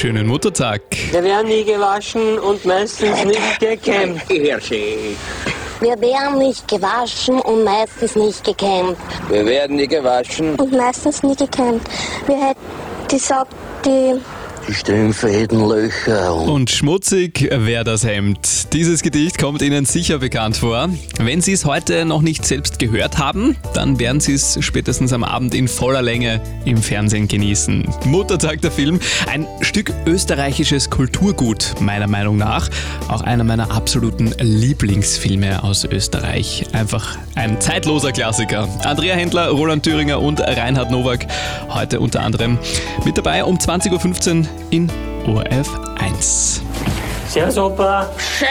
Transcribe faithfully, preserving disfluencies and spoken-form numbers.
schönen Muttertag. Wir werden nie gewaschen und meistens nicht gekämmt. Wir werden nicht gewaschen und meistens nicht gekämmt. Wir werden nie gewaschen und meistens nie gekämmt. Wir hätten die Sau, die... Die Strümpfe hätten Löcher. Und, Und schmutzig wäre das Hemd. Dieses Gedicht kommt Ihnen sicher bekannt vor. Wenn Sie es heute noch nicht selbst gehört haben, dann werden Sie es spätestens am Abend in voller Länge im Fernsehen genießen. Muttertag, der Film, ein Stück österreichisches Kulturgut, meiner Meinung nach. Auch einer meiner absoluten Lieblingsfilme aus Österreich. Einfach ein zeitloser Klassiker. Andrea Händler, Roland Thüringer und Reinhard Nowak heute unter anderem mit dabei um zwanzig Uhr fünfzehn in O R F eins. Servus Opa.